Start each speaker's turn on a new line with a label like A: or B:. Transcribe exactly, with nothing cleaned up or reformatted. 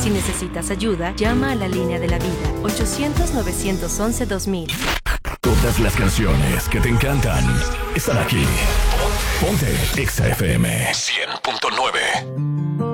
A: Si necesitas ayuda, llama a la línea de la vida, ochocientos, novecientos once, dos mil.
B: Todas las canciones que te encantan están aquí. Ponte Exa F M cien punto nueve.